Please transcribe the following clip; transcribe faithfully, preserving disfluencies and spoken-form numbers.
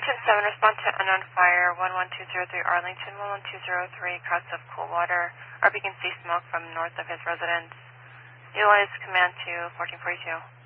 Ocean seven, respond to unknown fire, one one two zero three Arlington, one one two zero three, cross of Coolwater. R P can see smoke from north of his residence. Utilize command to fourteen forty-two.